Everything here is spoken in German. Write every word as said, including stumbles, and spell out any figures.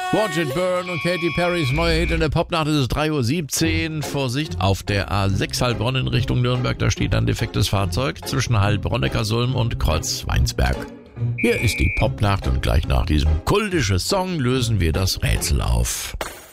Watch It Burn und Katy Perrys neuer Hit in der Popnacht. Es ist drei Uhr siebzehn. Vorsicht, auf der A sechs Heilbronn in Richtung Nürnberg. Da steht ein defektes Fahrzeug zwischen Heilbronn-Neckarsulm und Kreuz-Weinsberg. Hier ist die Popnacht und gleich nach diesem kultischen Song lösen wir das Rätsel auf.